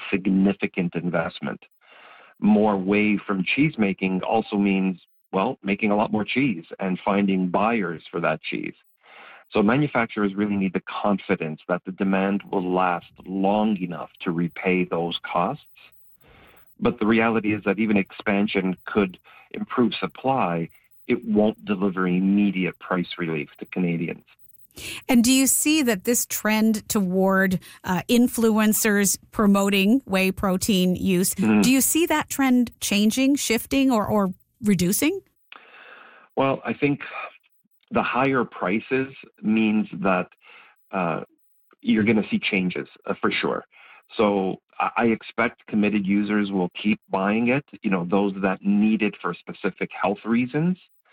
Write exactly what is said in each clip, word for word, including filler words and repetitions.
significant investment. More whey from cheese making also means, well, making a lot more cheese and finding buyers for that cheese. So manufacturers really need the confidence that the demand will last long enough to repay those costs. But the reality is that even expansion could improve supply. It won't deliver immediate price relief to Canadians. And do you see that this trend toward uh, influencers promoting whey protein use, mm. do you see that trend changing, shifting, or, or reducing? Well, I think the higher prices means that uh, you're going to see changes uh, for sure. So I expect committed users will keep buying it, you know, those that need it for specific health reasons,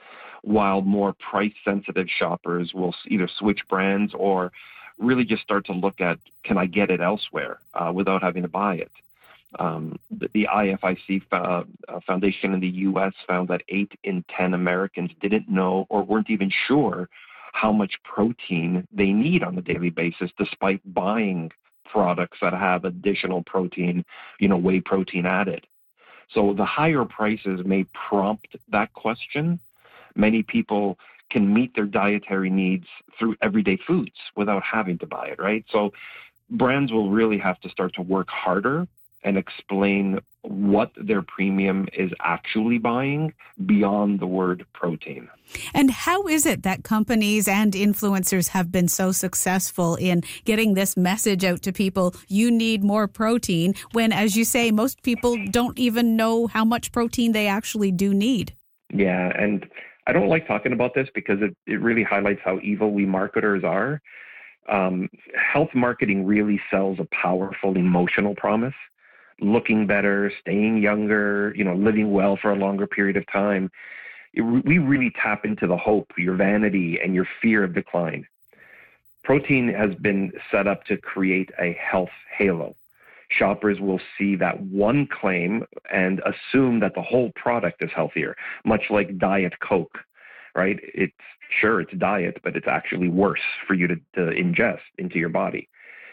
while more price-sensitive shoppers will either switch brands or really just start to look at, can I get it elsewhere uh, without having to buy it? Um, the, the I F I C uh, Foundation in the U S found that eight in ten Americans didn't know or weren't even sure how much protein they need on a daily basis, despite buying products that have additional protein, you know, whey protein added. So the higher prices may prompt that question. Many people can meet their dietary needs through everyday foods without having to buy it, right? So brands will really have to start to work harder and explain what their premium is actually buying beyond the word protein. And how is it that companies and influencers have been so successful in getting this message out to people, you need more protein, when, as you say, most people don't even know how much protein they actually do need? Yeah, and I don't like talking about this because it, it really highlights how evil we marketers are. Um, health marketing really sells a powerful emotional promise. Looking better, staying younger, you know, living well for a longer period of time. It, we really tap into the hope, your vanity, and your fear of decline. Protein has been set up to create a health halo. Shoppers will see that one claim and assume that the whole product is healthier, much like Diet Coke, right? It's sure it's diet, but it's actually worse for you to, to ingest into your body.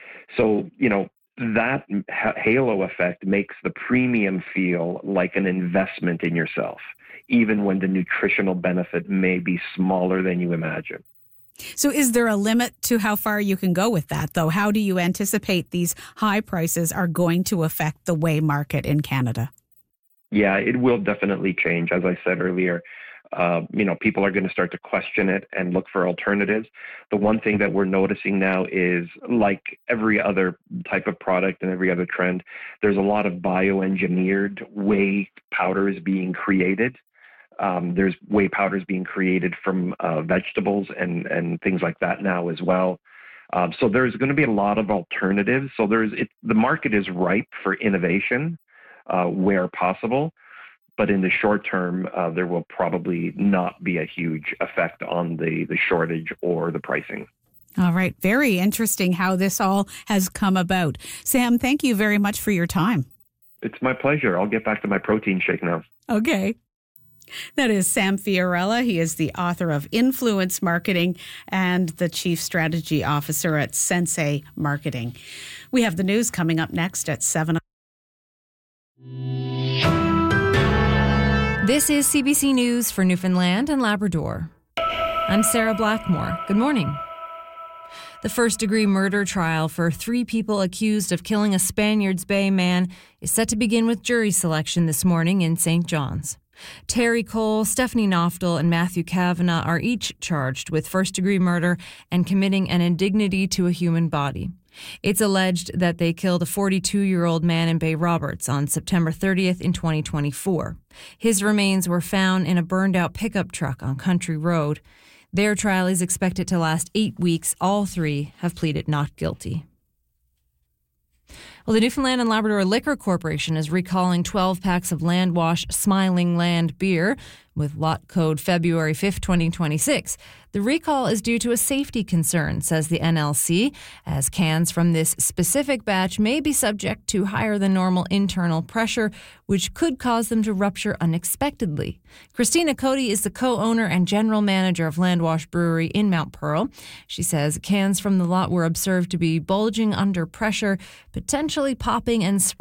So, you know, that halo effect makes the premium feel like an investment in yourself, even when the nutritional benefit may be smaller than you imagine. So is there a limit to how far you can go with that, though? How do you anticipate these high prices are going to affect the whey market in Canada? Yeah, it will definitely change. As I said earlier, uh, you know, people are going to start to question it and look for alternatives. The one thing that we're noticing now is, like every other type of product and every other trend, there's a lot of bioengineered whey powders being created. Um, there's whey powders being created from uh, vegetables and, and things like that now as well. Um, so there's going to be a lot of alternatives. So there's it, the market is ripe for innovation uh, where possible. But in the short term, uh, there will probably not be a huge effect on the, the shortage or the pricing. All right. Very interesting how this all has come about. Sam, thank you very much for your time. It's my pleasure. I'll get back to my protein shake now. Okay. That is Sam Fiorella. He is the author of Influence Marketing and the Chief Strategy Officer at Sensei Marketing. We have the news coming up next at seven. This is C B C News for Newfoundland and Labrador. I'm Sarah Blackmore. Good morning. The first-degree murder trial for three people accused of killing a Spaniards Bay man is set to begin with jury selection this morning in Saint John's. Terry Cole, Stephanie Noftel, and Matthew Kavanagh are each charged with first-degree murder and committing an indignity to a human body. It's alleged that they killed a forty-two-year-old man in Bay Roberts on September thirtieth in twenty twenty-four. His remains were found in a burned-out pickup truck on Country Road. Their trial is expected to last eight weeks. All three have pleaded not guilty. Well, the Newfoundland and Labrador Liquor Corporation is recalling twelve packs of Landwash Smiling Land beer with lot code February fifth, twenty twenty-six. The recall is due to a safety concern, says the N L C, as cans from this specific batch may be subject to higher than normal internal pressure, which could cause them to rupture unexpectedly. Christina Cody is the co-owner and general manager of Landwash Brewery in Mount Pearl. She says cans from the lot were observed to be bulging under pressure, potentially popping and spreading